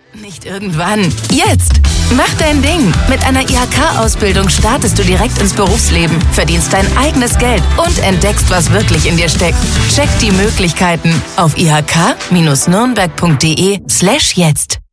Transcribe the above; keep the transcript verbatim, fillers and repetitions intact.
Nicht irgendwann, jetzt! Mach dein Ding! Mit einer I H K-Ausbildung startest du direkt ins Berufsleben, verdienst dein eigenes Geld und entdeckst, was wirklich in dir steckt. Check die Möglichkeiten auf ihk-nürnberg.de slash jetzt.